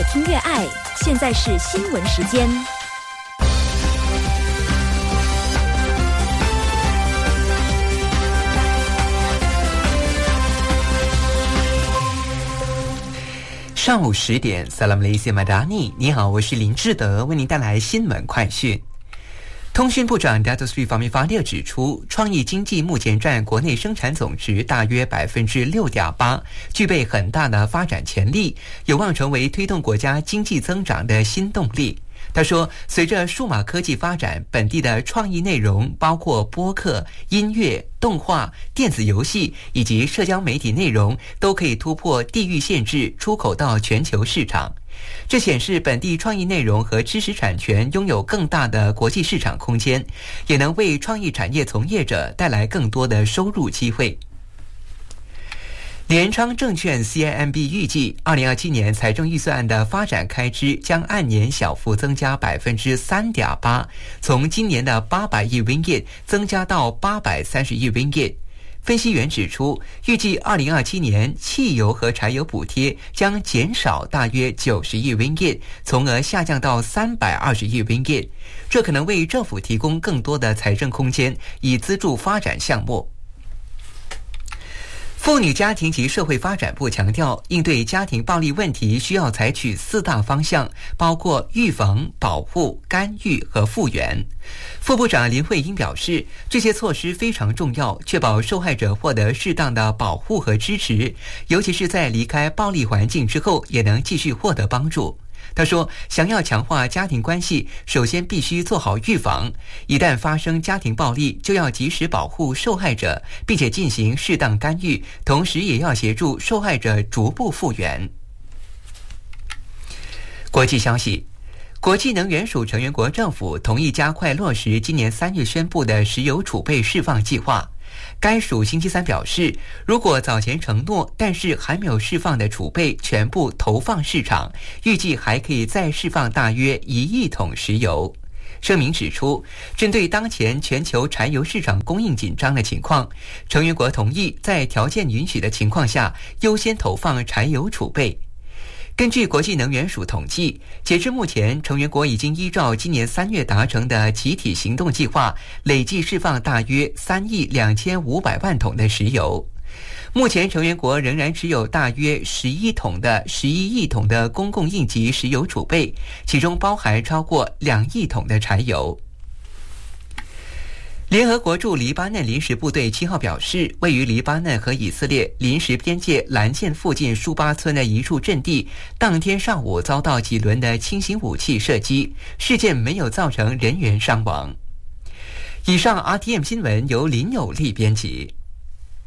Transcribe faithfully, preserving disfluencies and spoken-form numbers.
听越爱，现在是新闻时间。 上午十点 Salam Malaysia Madani， 你好，我是林志德，为您带来新闻快讯。通讯部长 Dato Sri Fahmi 指出，创意经济目前占国内生产总值大约 百分之六点八， 具备很大的发展潜力，有望成为推动国家经济增长的新动力。他说，随着数码科技发展，本地的创意内容包括播客、音乐、动画、电子游戏以及社交媒体内容都可以突破地域限制，出口到全球市场。这显示本地创意内容和知识产权拥有更大的国际市场空间，也能为创意产业从业者带来更多的收入机会。联昌证券 C I M B 预计二零二七年财政预算案的发展开支将按年小幅增加 百分之三点八， 从今年的八百亿 ringgit 增加到八百三十亿 ringgit。 分析员指出，预计二零二七年汽油和柴油补贴将减少大约九十亿 ringgit， 从而下降到三百二十亿 ringgit， 这可能为政府提供更多的财政空间，以资助发展项目。妇女家庭及社会发展部强调，应对家庭暴力问题需要采取四大方向，包括预防、保护、干预和复原。副部长林慧英表示，这些措施非常重要，确保受害者获得适当的保护和支持，尤其是在离开暴力环境之后，也能继续获得帮助。他说，想要强化家庭关系，首先必须做好预防，一旦发生家庭暴力，就要及时保护受害者，并且进行适当干预，同时也要协助受害者逐步复原。国际消息，国际能源署成员国政府同意加快落实今年三月宣布的石油储备释放计划。该署星期三表示，如果早前承诺但是还没有释放的储备全部投放市场，预计还可以再释放大约一亿桶石油。声明指出，针对当前全球柴油市场供应紧张的情况，成员国同意在条件允许的情况下，优先投放柴油储备。根据国际能源署统计，截至目前，成员国已经依照今年三月达成的集体行动计划，累计释放大约三亿两千五百万桶的石油。目前成员国仍然持有大约十一桶的十一亿桶的公共应急石油储备，其中包含超过两亿桶的柴油。联合国驻黎巴嫩临时部队七号表示，位于黎巴嫩和以色列临时边界蓝线附近舒巴村的一处阵地，当天上午遭到几轮的轻型武器射击，事件没有造成人员伤亡。以上 R T M 新闻由林有利编辑。